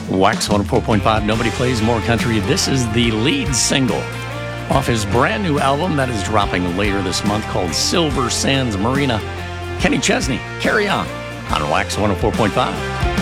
Wax 104.5, Nobody Plays More Country. This is the lead single off his brand new album that is dropping later this month called Silver Sands Marina. Kenny Chesney, Carry On Wax 104.5.